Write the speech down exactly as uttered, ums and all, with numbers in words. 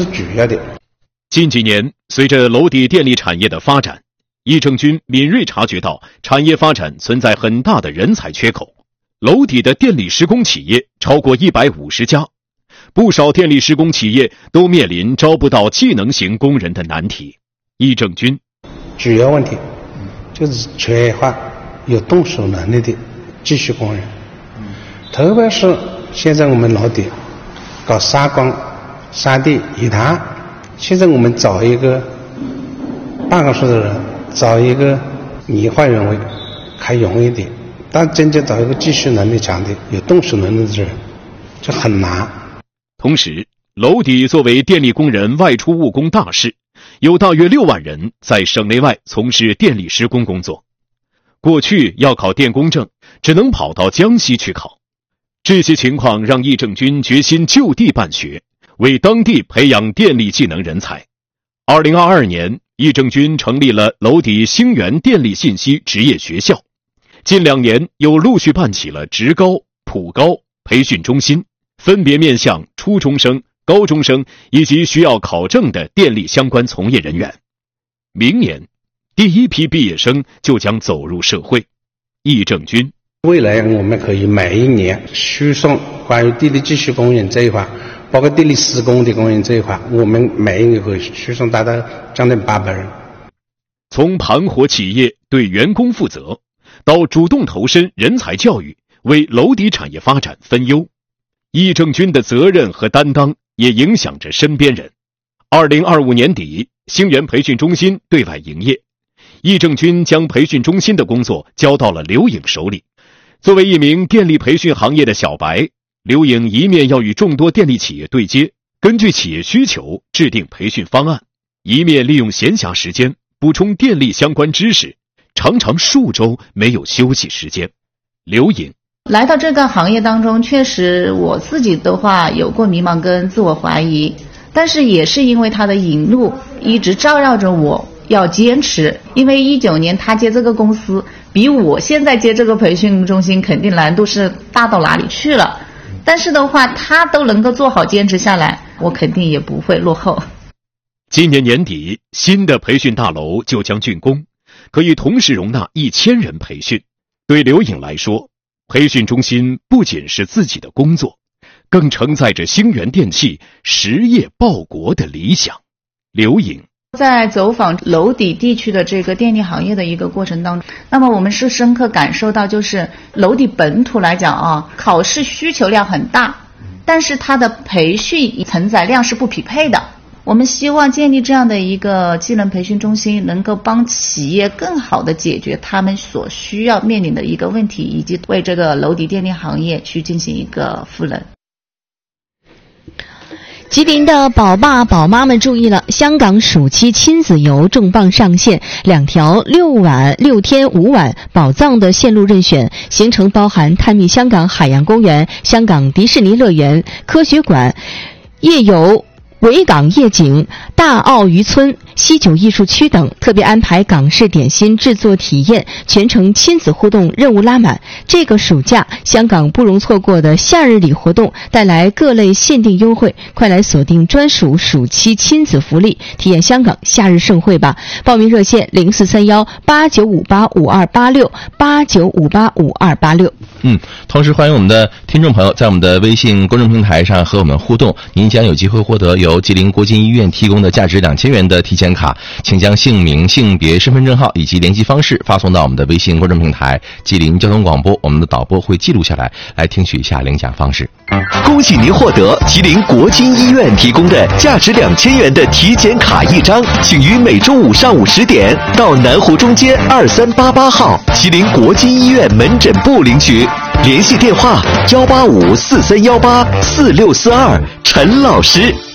是主要的。 近几年，随着楼底电力产业的发展，易正军敏锐察觉到产业发展存在很大的人才缺口。楼底的电力施工企业超过一百五十家，不少电力施工企业都面临招不到技能型工人的难题。易正军， 主要问题就是缺乏有动手能力的技术工人，特别是现在我们楼底搞砂钢、沙地、泥潭，现在我们找一个办公室的人，找一个拟化人员还容易一点，但真正找一个技术能力强的、有动手能力的人，就很难。 同时，楼底作为电力工人外出务工大市，有大约六万人在省内外从事电力施工工作。过去要考电工证，只能跑到江西去考。这些情况让易正军决心就地办学，为当地培养电力技能人才。二零二二年，易正军成立了楼底星源电力信息职业学校，近两年又陆续办起了职高、普高培训中心，分别面向初中生、高中生以及需要考证的电力相关从业人员。明年，第一批毕业生就将走入社会。易正军， 未来我们可以每一年输送关于电力技术工人这一块，包括电力施工的工人这一块，我们每一年可以输送达到将近八百人。 从盘活企业对员工负责，到主动投身人才教育，为楼底产业发展分忧，易正军的责任和担当也影响着身边人。二零二五年底，星源培训中心对外营业，易正军将培训中心的工作交到了刘颖手里。作为一名电力培训行业的小白，刘颖一面要与众多电力企业对接，根据企业需求制定培训方案，一面利用闲暇时间补充电力相关知识，常常数周没有休息时间。刘颖， 来到这个行业当中，确实我自己的话有过迷茫跟自我怀疑，但是也是因为他的引路一直照耀着我要坚持。因为一九年他接这个公司比我现在接这个培训中心肯定难度是大到哪里去了，但是的话他都能够做好坚持下来，我肯定也不会落后。 今年年底，新的培训大楼就将竣工，可以同时容纳一千人培训。对刘颖来说，培训中心不仅是自己的工作，更承载着星源电器实业报国的理想。刘颖， 在走访楼底地区的这个电力行业的一个过程当中，那么我们是深刻感受到，就是楼底本土来讲啊，考试需求量很大，但是它的培训承载量是不匹配的。我们希望建立这样的一个技能培训中心，能够帮企业更好地解决他们所需要面临的一个问题，以及为这个楼底电力行业去进行一个赋能。 吉林的宝爸宝妈们注意了，香港暑期亲子游重磅上线，两条六晚六天五晚宝藏的线路任选，行程包含探秘香港海洋公园、香港迪士尼乐园、科学馆、夜游维港夜景、大澳渔村、西九艺术区等，特别安排港式点心制作体验，全程亲子互动，任务拉满。这个暑假，香港不容错过的夏日礼活动带来各类限定优惠，快来锁定专属暑期亲子福利，体验香港夏日盛会吧！报名热线零四三幺八九五八五二八六八九五八五二八六。 嗯，同时欢迎我们的听众朋友在我们的微信公众平台上和我们互动，您将有机会获得由吉林国金医院提供的价值两千元的体检卡，请将姓名、性别、身份证号以及联系方式发送到我们的微信公众平台吉林交通广播，我们的导播会记录下来，来听取一下领奖方式。 恭喜您获得吉林国金医院提供的价值两千元的体检卡一张，请于每周五上午十点到南湖中街二三八八号吉林国金医院门诊部领取，联系电话幺八五四三幺八四六四二，陈老师。